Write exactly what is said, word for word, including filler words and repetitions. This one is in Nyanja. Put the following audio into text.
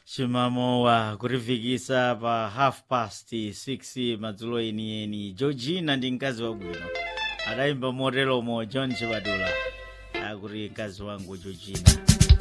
Chimamowa kurifikisa pa half past six madzulo enieni. Georgina ndi mkazi wabwino adayimba moteromo John Chibadula akuti mkazi wangu Georgina.